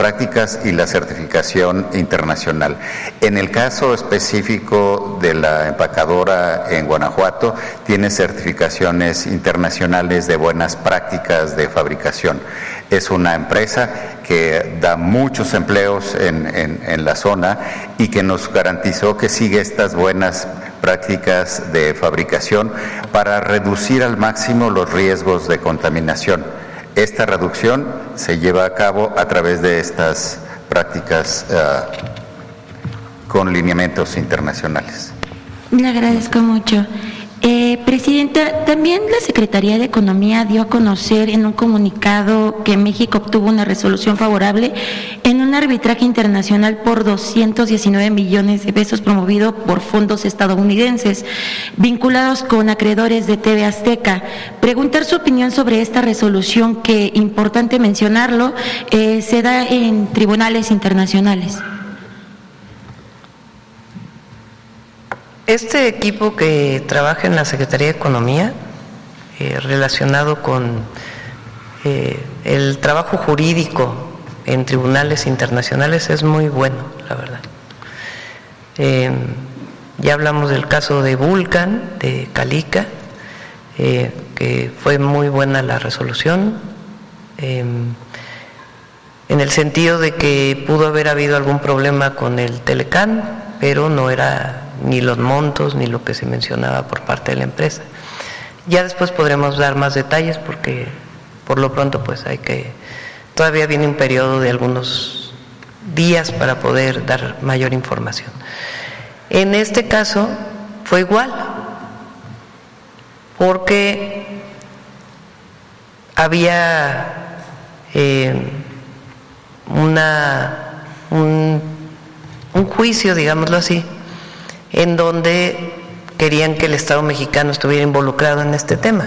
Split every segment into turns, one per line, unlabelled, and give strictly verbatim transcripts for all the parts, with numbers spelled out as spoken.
prácticas y la certificación internacional. En el caso específico de la empacadora en Guanajuato, tiene certificaciones internacionales de buenas prácticas de fabricación. Es una empresa que da muchos empleos en, en, en la zona y que nos garantizó que sigue estas buenas prácticas de fabricación para reducir al máximo los riesgos de contaminación. Esta reducción se lleva a cabo a través de estas prácticas uh, con lineamientos internacionales.
Le agradezco mucho. Eh, Presidenta, también la Secretaría de Economía dio a conocer en un comunicado que México obtuvo una resolución favorable en un arbitraje internacional por doscientos diecinueve millones de pesos promovido por fondos estadounidenses vinculados con acreedores de T V Azteca. Preguntar su opinión sobre esta resolución que, importante mencionarlo, eh, se da en tribunales internacionales.
Este equipo que trabaja en la Secretaría de Economía, eh, relacionado con eh, el trabajo jurídico en tribunales internacionales, es muy bueno, la verdad. Eh, ya hablamos del caso de Vulcan, de Calica, eh, que fue muy buena la resolución, eh, en el sentido de que pudo haber habido algún problema con el Telecán, pero no era ni los montos ni lo que se mencionaba por parte de la empresa. Ya después podremos dar más detalles porque por lo pronto pues hay que, todavía viene un periodo de algunos días para poder dar mayor información. En este caso fue igual, porque había eh, una un, un juicio, digámoslo así, en donde querían que el Estado mexicano estuviera involucrado en este tema.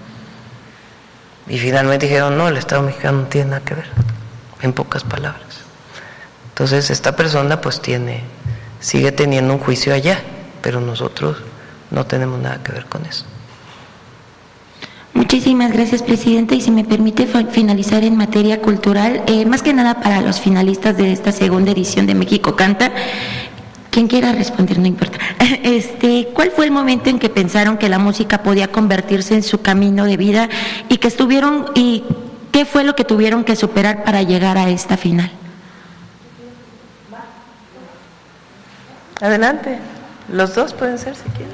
Y finalmente dijeron, no, el Estado mexicano no tiene nada que ver, en pocas palabras. Entonces esta persona pues tiene, sigue teniendo un juicio allá, pero nosotros no tenemos nada que ver con eso.
Muchísimas gracias, Presidenta, y si me permite finalizar en materia cultural, eh, más que nada para los finalistas de esta segunda edición de México Canta. Quien quiera responder, no importa. Este, ¿cuál fue el momento en que pensaron que la música podía convertirse en su camino de vida y que estuvieron y qué fue lo que tuvieron que superar para llegar a esta final?
Adelante, los dos pueden ser si quieren.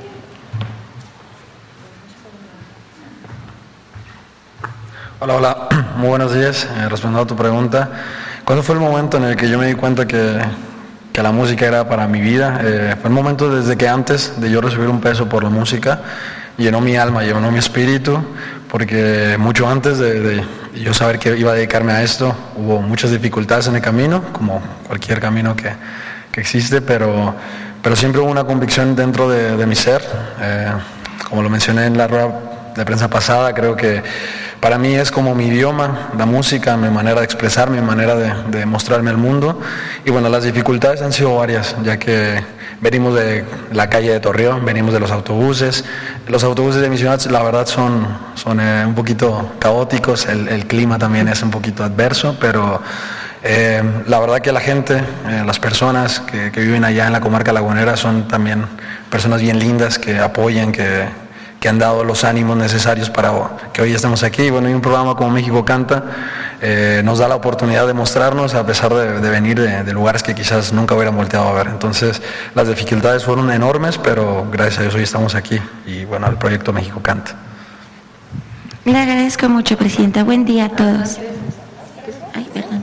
Hola, hola, muy buenos días. Eh, respondiendo a tu pregunta, ¿cuándo fue el momento en el que yo me di cuenta que que la música era para mi vida? Eh, fue el momento desde que antes de yo recibir un peso por la música, llenó mi alma, llenó mi espíritu, porque mucho antes de, de yo saber que iba a dedicarme a esto, hubo muchas dificultades en el camino, como cualquier camino que, que existe, pero, pero siempre hubo una convicción dentro de, de mi ser. Eh, como lo mencioné en la rueda de prensa pasada, creo que para mí es como mi idioma, la música, mi manera de expresar, mi manera de, de mostrarme al mundo. Y bueno, las dificultades han sido varias, ya que venimos de la calle de Torreón, venimos de los autobuses. Los autobuses de mi ciudad, la verdad, son, son eh, un poquito caóticos, el, el clima también es un poquito adverso, pero eh, la verdad que la gente, eh, las personas que, que viven allá en la comarca lagunera son también personas bien lindas, que apoyan, que... que han dado los ánimos necesarios para que hoy estemos aquí. Bueno, y un programa como México Canta eh, nos da la oportunidad de mostrarnos a pesar de, de venir de, de lugares que quizás nunca hubieran volteado a ver. Entonces las dificultades fueron enormes, pero gracias a Dios hoy estamos aquí y bueno, el proyecto México Canta.
Le agradezco mucho, Presidenta. Buen día a todos. Ay, perdón.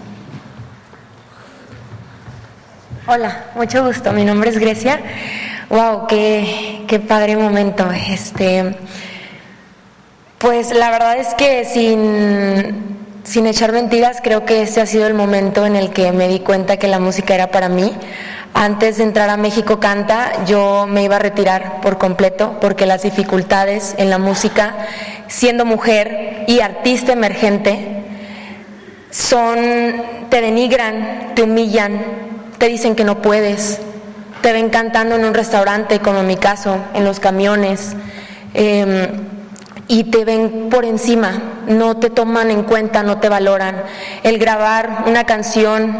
Hola, mucho gusto. Mi nombre es Grecia. Wow, qué, qué padre momento. Este, pues la verdad es que sin, sin echar mentiras, creo que este ha sido el momento en el que me di cuenta que la música era para mí. Antes de entrar a México Canta, yo me iba a retirar por completo porque las dificultades en la música, siendo mujer y artista emergente, son, te denigran, te humillan, te dicen que no puedes. Te ven cantando en un restaurante, como en mi caso, en los camiones, eh, y te ven por encima, no te toman en cuenta, no te valoran. El grabar una canción